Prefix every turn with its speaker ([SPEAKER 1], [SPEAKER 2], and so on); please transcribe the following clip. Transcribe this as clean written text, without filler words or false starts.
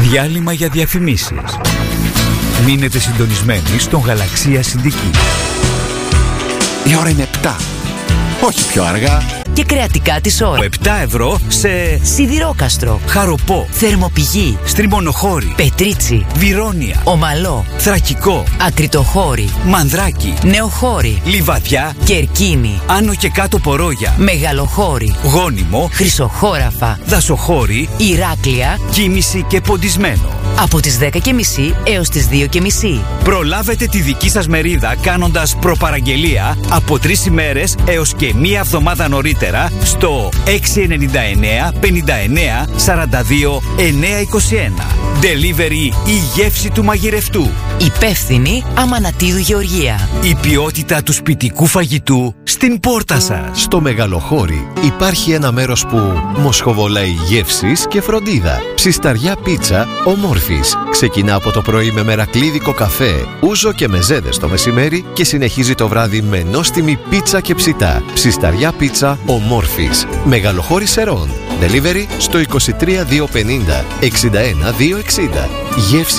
[SPEAKER 1] Διάλειμμα για διαφημίσεις. Μείνετε συντονισμένοι στον Γαλαξία Συντική.
[SPEAKER 2] Η ώρα είναι 7. Όχι πιο αργά.
[SPEAKER 3] Και κρεατικά της ώρα.
[SPEAKER 1] 7 ευρώ σε
[SPEAKER 3] Σιδηρόκαστρο,
[SPEAKER 1] Χαροπό,
[SPEAKER 3] Θερμοπηγή,
[SPEAKER 1] Στριμονοχώρη,
[SPEAKER 3] Πετρίτσι,
[SPEAKER 1] Βιρόνια,
[SPEAKER 3] Ομαλό,
[SPEAKER 1] Θρακικό,
[SPEAKER 3] Ακριτοχώρη,
[SPEAKER 1] Μανδράκι,
[SPEAKER 3] Νεοχώρη,
[SPEAKER 1] Λιβαδιά,
[SPEAKER 3] Κερκίνη,
[SPEAKER 1] Άνω και Κάτω Πορόγια,
[SPEAKER 3] Μεγαλοχώρη,
[SPEAKER 1] Γόνιμο,
[SPEAKER 3] Χρυσοχώραφα,
[SPEAKER 1] Δασοχώρη,
[SPEAKER 3] Ηράκλεια,
[SPEAKER 1] Κίμηση και Ποντισμένο.
[SPEAKER 3] από τις 10.30 έως τις 2.30.
[SPEAKER 1] Προλάβετε τη δική σας μερίδα κάνοντας προπαραγγελία από 3 ημέρες έως και 1 εβδομάδα νωρίτερα στο 699 59 42 921. Delivery η γεύση του μαγειρευτού.
[SPEAKER 3] Υπεύθυνη Αμανατίδου Γεωργία.
[SPEAKER 1] Η ποιότητα του σπιτικού φαγητού στην πόρτα σας.
[SPEAKER 4] Στο Μεγαλοχώρι υπάρχει ένα μέρος που μοσχοβολάει γεύσεις και φροντίδα. Ψισταριά πίτσα Ομόρφης. Ξεκινά από το πρωί με μερακλίδικο καφέ, ούζο και μεζέδες το μεσημέρι και συνεχίζει το βράδυ με νόστιμη πίτσα και ψητά. Ψισταριά πίτσα Ομόρφης. Μεγαλοχώρι Σερών. Delivery στο 23 250 61 260. Γεύση